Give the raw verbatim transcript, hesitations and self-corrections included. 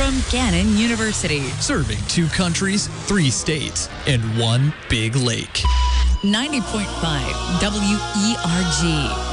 from Gannon University. Serving two countries, three states, and one big lake. ninety point five W E R G.